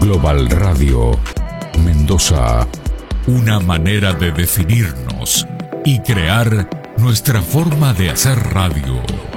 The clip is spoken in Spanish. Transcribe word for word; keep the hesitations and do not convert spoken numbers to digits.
Global Radio, Mendoza. Una manera de definirnos y crear nuestra forma de hacer radio.